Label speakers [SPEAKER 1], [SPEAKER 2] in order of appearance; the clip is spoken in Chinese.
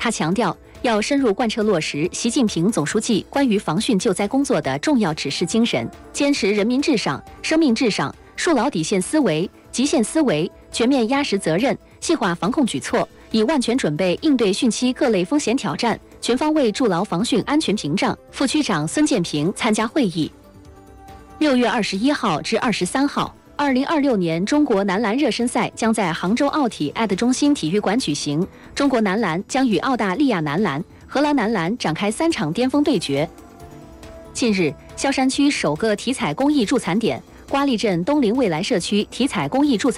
[SPEAKER 1] 他强调，要深入贯彻落实习近平总书记关于防汛救灾工作的重要指示精神，坚持人民至上、生命至上，树牢底线思维、极限思维，全面压实责任，细化防控举措，以万全准备应对汛期各类风险挑战，全方位筑牢防汛安全屏障。副区长孙建平参加会议。6月21号至23号。2026年中国男篮热身赛将在杭州奥体 AT 中心体育馆举行，中国男篮将与澳大利亚男篮、荷兰男篮展开3场巅峰对决。近日，萧山区首个体彩公益助残点瓜沥镇东陵未来社区体彩公益助残